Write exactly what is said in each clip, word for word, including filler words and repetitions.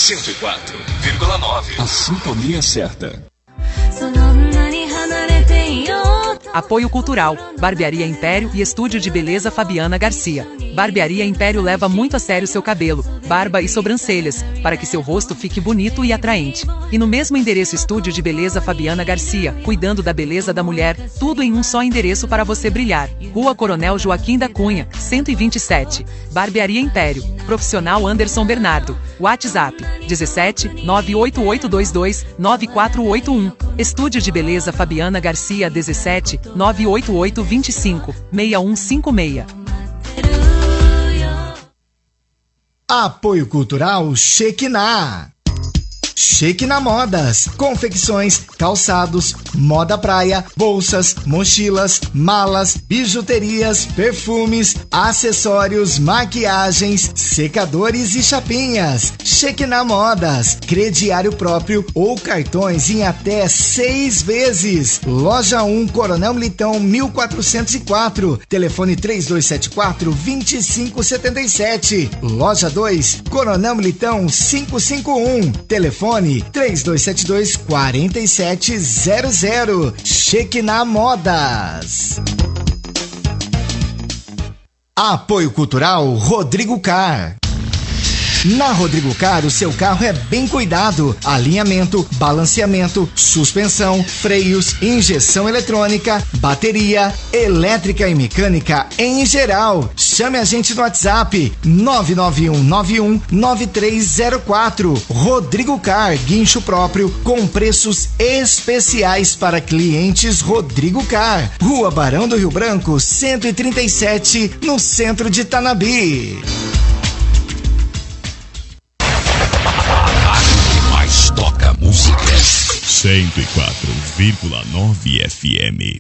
cento e quatro vírgula nove. A sintonia certa. Apoio Cultural, Barbearia Império e Estúdio de Beleza Fabiana Garcia. Barbearia Império leva muito a sério seu cabelo, barba e sobrancelhas, para que seu rosto fique bonito e atraente. E no mesmo endereço Estúdio de Beleza Fabiana Garcia, cuidando da beleza da mulher, tudo em um só endereço para você brilhar. Rua Coronel Joaquim da Cunha, cento e vinte e sete. Barbearia Império. Profissional Anderson Bernardo. WhatsApp dezessete nove oito oito dois dois nove quatro oito um. Estúdio de Beleza Fabiana Garcia dezessete nove oito oito dois cinco seis um cinco seis. Apoio Cultural Shekinah. Shekinah Modas, confecções, calçados, moda praia, bolsas, mochilas, malas, bijuterias, perfumes, acessórios, maquiagens, secadores e chapinhas. Shekinah Modas, crediário próprio ou cartões em até seis vezes. Loja um, Coronel Militão, mil quatrocentos e quatro. Telefone três dois sete quatro, dois cinco sete sete. Loja dois, Coronel Militão, quinhentos e cinquenta e um. Telefone três dois sete dois, quatro sete zero zero. Shekinah Modas. Apoio Cultural Rodrigo Car. Na Rodrigo Car, o seu carro é bem cuidado. Alinhamento, balanceamento, suspensão, freios, injeção eletrônica, bateria, elétrica e mecânica em geral. Chame a gente no WhatsApp nove nove um nove um nove três zero quatro. Rodrigo Car, guincho próprio com preços especiais para clientes Rodrigo Car. Rua Barão do Rio Branco, cento e trinta e sete, no centro de Tanabi. Toca música cento e quatro vírgula nove F M.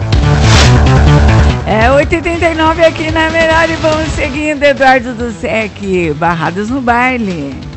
É oito e trinta e nove aqui na Melhor e vamos seguindo. Eduardo do Sec, Barrados no Baile.